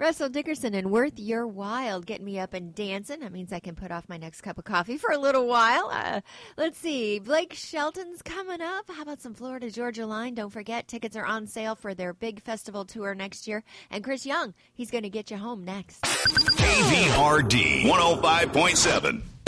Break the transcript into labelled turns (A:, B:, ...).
A: Russell Dickerson and Worth Your While getting me up and dancing. That means I can put off my next cup of coffee for a little while. Let's see. Blake Shelton's coming up. How about some Florida Georgia Line? Don't forget, tickets are on sale for their big festival tour next year. And Chris Young, he's going to get you home next.
B: KVRD 105.7.